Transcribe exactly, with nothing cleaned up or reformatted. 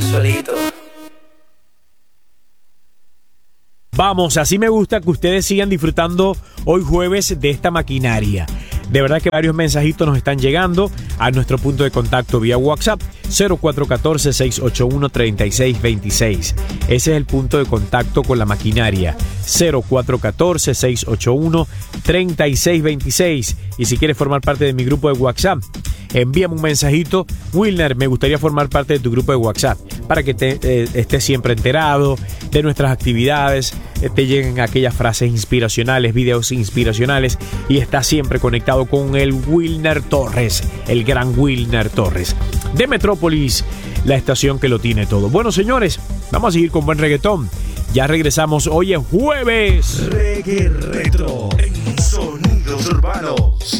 solito. Vamos, así me gusta que ustedes sigan disfrutando hoy jueves de esta maquinaria. De verdad que varios mensajitos nos están llegando a nuestro punto de contacto vía WhatsApp cero cuatro uno cuatro, seis ocho uno, tres seis dos seis. Ese es el punto de contacto con la maquinaria. cero cuatro uno cuatro, seis ocho uno, tres seis dos seis. Y si quieres formar parte de mi grupo de WhatsApp, envíame un mensajito. Wilner, me gustaría formar parte de tu grupo de WhatsApp para que te, eh, estés siempre enterado de nuestras actividades, eh, te lleguen aquellas frases inspiracionales, videos inspiracionales y estás siempre conectado con el Wilner Torres, el gran Wilner Torres de Metrópolis, la estación que lo tiene todo. Bueno, señores, vamos a seguir con buen reggaetón. Ya regresamos, hoy es jueves. Reggae Retro en Sonidos Urbanos.